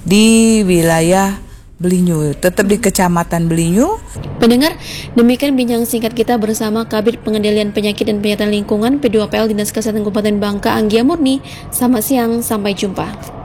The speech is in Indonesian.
di wilayah Belinyu, tetap di Kecamatan Belinyu. Pendengar, demikian bincang singkat kita bersama Kabid Pengendalian Penyakit dan Penyakit Lingkungan P2PL Dinas Kesehatan Kabupaten Bangka, Anggia Murni. Selamat siang, sampai jumpa.